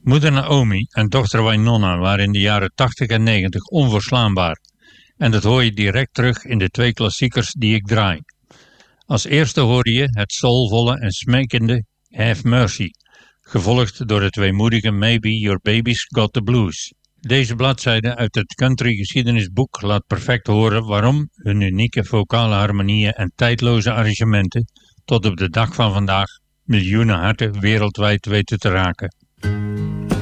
Moeder Naomi en dochter Wynonna waren in de jaren 80 en 90 onverslaanbaar. En dat hoor je direct terug in de twee klassiekers die ik draai. Als eerste hoorde je het soulvolle en smekende Have Mercy, gevolgd door het weemoedige Maybe Your Baby's Got the Blues. Deze bladzijde uit het country geschiedenisboek laat perfect horen waarom hun unieke vocale harmonieën en tijdloze arrangementen tot op de dag van vandaag miljoenen harten wereldwijd weten te raken.